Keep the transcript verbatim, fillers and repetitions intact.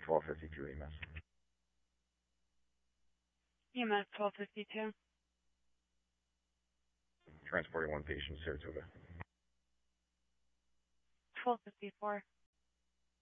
twelve fifty-two E M S. E M S twelve fifty-two. Transporting one patient, Saratoga. twelve fifty-four.